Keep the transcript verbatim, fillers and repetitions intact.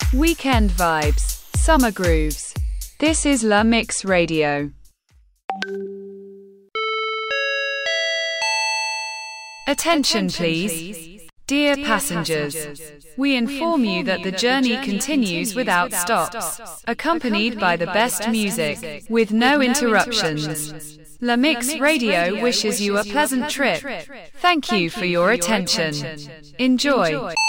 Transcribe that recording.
Weekend vibes, summer grooves. This is La Mix Radio. Attention please. Dear passengers, we inform you that the journey continues without stops, accompanied by the best music, with no interruptions. La Mix Radio wishes you a pleasant trip. Thank you for your attention. Enjoy.